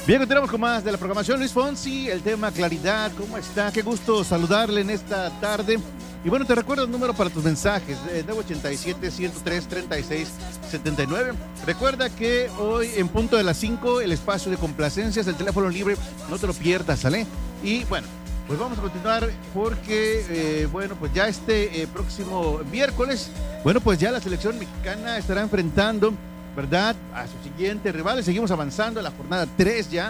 Bien, continuamos con más de la programación. Luis Fonsi, el tema claridad, ¿cómo está? Qué gusto saludarle en esta tarde. Y bueno, te recuerdo el número para tus mensajes, 987-103-3679. Recuerda que hoy en punto de las 5, el espacio de complacencias, el teléfono libre, no te lo pierdas, ¿sale? Y bueno, pues vamos a continuar porque, bueno, pues ya este próximo miércoles, bueno, pues ya la selección mexicana estará enfrentando, ¿verdad?, a su siguiente rival. Seguimos avanzando en la jornada 3 ya,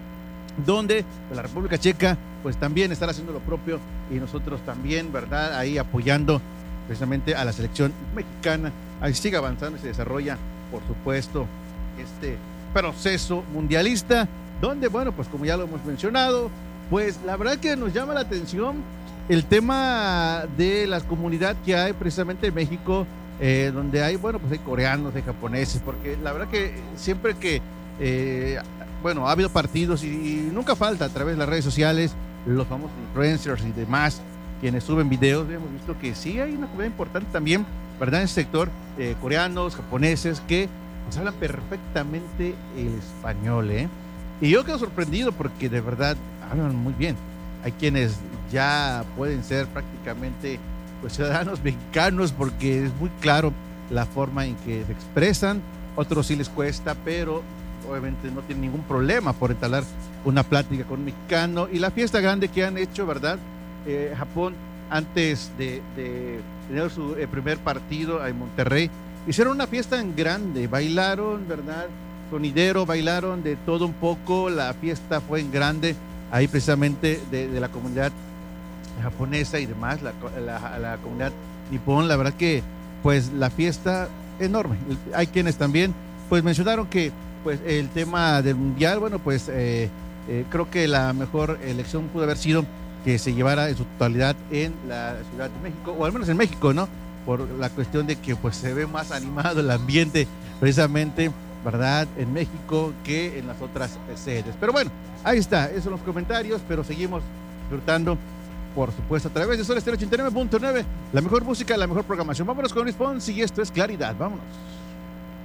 donde la República Checa pues también estará haciendo lo propio y nosotros también, ¿verdad?, ahí apoyando precisamente a la selección mexicana. Ahí sigue avanzando y se desarrolla, por supuesto, este proceso mundialista, donde, bueno, pues como ya lo hemos mencionado, pues la verdad que nos llama la atención el tema de la comunidad que hay precisamente en México, donde hay, bueno, pues hay coreanos, hay japoneses, porque la verdad que siempre que, bueno, ha habido partidos y nunca falta a través de las redes sociales, los famosos influencers y demás, quienes suben videos, hemos visto que sí hay una comunidad importante también, ¿verdad?, en ese sector, coreanos, japoneses, que pues hablan perfectamente el español, ¿eh? Y yo quedo sorprendido porque de verdad hablan muy bien. Hay quienes ya pueden ser prácticamente pues ciudadanos mexicanos porque es muy claro la forma en que se expresan. Otros sí les cuesta, pero obviamente no tienen ningún problema por entablar una plática con un mexicano. Y la fiesta grande que han hecho, ¿verdad? Japón, antes de tener su primer partido en Monterrey, hicieron una fiesta en grande, bailaron, ¿verdad?, sonidero, bailaron de todo un poco. La fiesta fue en grande, ahí precisamente de la comunidad japonesa y demás, la comunidad nipón. La verdad que pues la fiesta enorme. Hay quienes también pues mencionaron que pues el tema del mundial, bueno, pues creo que la mejor elección pudo haber sido que se llevara en su totalidad en la Ciudad de México, o al menos en México, ¿no? Por la cuestión de que pues se ve más animado el ambiente precisamente, ¿verdad?, en México que en las otras sedes. Pero bueno, ahí está, esos son los comentarios, pero seguimos disfrutando, por supuesto, a través de Sol Estéreo 89.9, la mejor música, la mejor programación. Vámonos con Luis Fonsi y esto es Claridad, vámonos.